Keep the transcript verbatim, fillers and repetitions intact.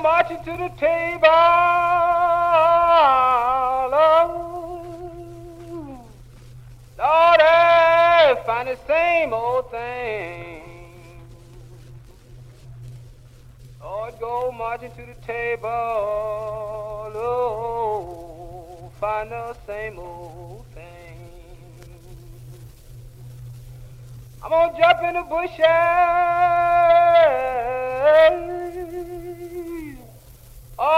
marching to the table. Oh, Lord, I find the same old thing. Lord, go marching to the table. Oh, find the same old thing. I'm gonna jump in the bushes